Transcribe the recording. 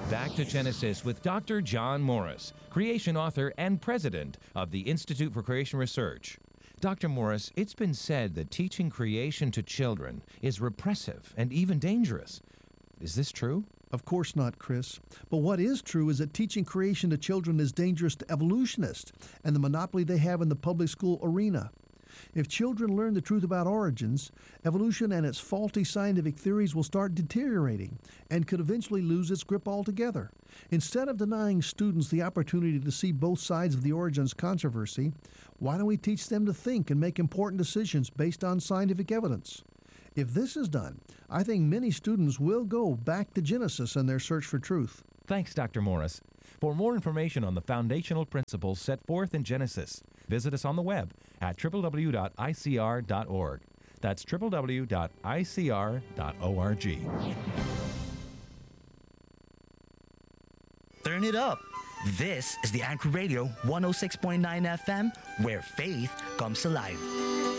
Back to Genesis with Dr. John Morris, creation author and president of the Institute for Creation Research. Dr. Morris, it's been said that teaching creation to children is repressive and even dangerous. Is this true? Of course not, Chris. But what is true is that teaching creation to children is dangerous to evolutionists and the monopoly they have in the public school arena. If children learn the truth about origins, evolution and its faulty scientific theories will start deteriorating and could eventually lose its grip altogether. Instead of denying students the opportunity to see both sides of the origins controversy, why don't we teach them to think and make important decisions based on scientific evidence? If this is done, I think many students will go back to Genesis in their search for truth. Thanks, Dr. Morris. For more information on the foundational principles set forth in Genesis, visit us on the web at www.icr.org. That's www.icr.org. Turn it up. This is the Anchor Radio 106.9 FM, where faith comes alive.